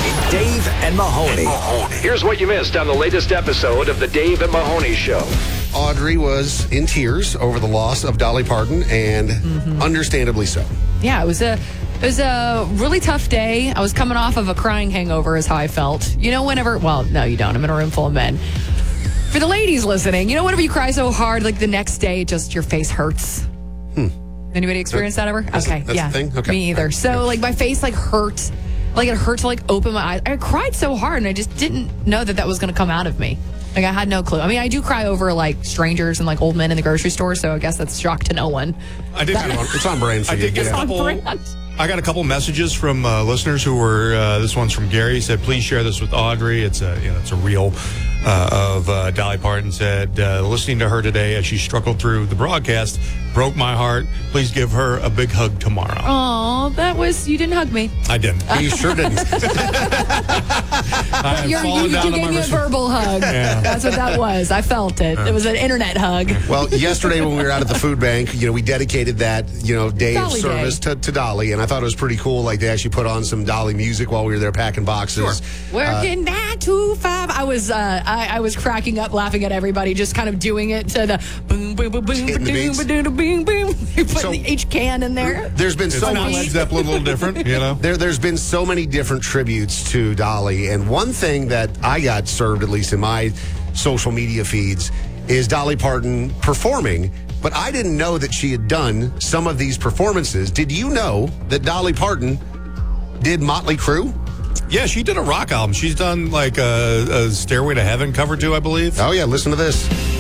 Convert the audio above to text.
Dave and Mahoney. Here's what you missed on the latest episode of the Dave and Mahoney Show. Audrey was in tears over the loss of Dolly Parton, and understandably so. Yeah, it was a really tough day. I was coming off of a crying hangover is how I felt. You know, well, no, you don't. I'm in a room full of men. For the ladies listening, you know, whenever you cry so hard, like the next day, just your face hurts. Anybody experience that ever? That's yeah. the thing? Okay. Me either. So, like, my face, like, hurts. Like, it hurt to, like, open my eyes. I cried so hard, and I just didn't know that was going to come out of me. Like, I had no clue. I mean, I do cry over, like, strangers and, like, old men in the grocery store, so I guess that's shock to no one. I did. It's on brand for I you. did get a couple. I got a couple messages from listeners who were. This one's from Gary. He said, "Please share this with Audrey. It's a reel of Dolly Parton. Said listening to her today as she struggled through the broadcast broke my heart. Please give her a big hug tomorrow." Oh, you didn't hug me. I didn't. He sure didn't. You gave me a verbal hug. Yeah. That's what that was. I felt it. It was an internet hug. Well, yesterday when we were out at the food bank, we dedicated that, day of Dolly service to Dolly, and I thought it was pretty cool. Like, they actually put on some Dolly music while we were there packing boxes. Working 9 to 5. I was cracking up, laughing at everybody, just kind of doing it to the boom, boom, boom, boom, Hitting the beats. boom, boom, boom, boom. You're putting each can in there. There's been It's so not much. Led Zeppelin, a little different, There's been so many different tributes to Dolly, and one thing that I got served, at least in my social media feeds, is Dolly Parton performing. But I didn't know that she had done some of these performances. Did you know that Dolly Parton did Motley Crue? Yeah, she did a rock album. She's done like a Stairway to Heaven cover too, I believe. Oh, yeah, listen to this.